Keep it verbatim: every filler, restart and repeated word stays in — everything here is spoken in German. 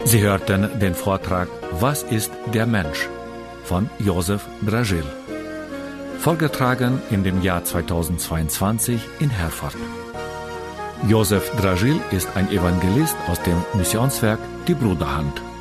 Sie hörten den Vortrag Was ist der Mensch? Von Josef Dragil, vorgetragen in dem Jahr zweitausendzweiundzwanzig in Herford. Josef Dragil ist ein Evangelist aus dem Missionswerk Die Bruderhand.